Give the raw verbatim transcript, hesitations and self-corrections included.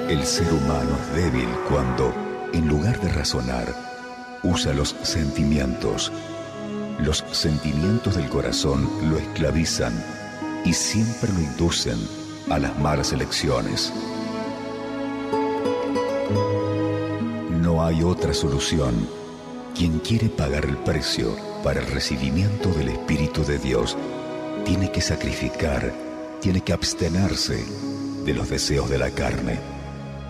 El ser humano es débil cuando, en lugar de razonar, usa los sentimientos. Los sentimientos del corazón lo esclavizan y siempre lo inducen a las malas elecciones. No hay otra solución. Quien quiere pagar el precio para el recibimiento del Espíritu de Dios tiene que sacrificar, tiene que abstenerse de los deseos de la carne.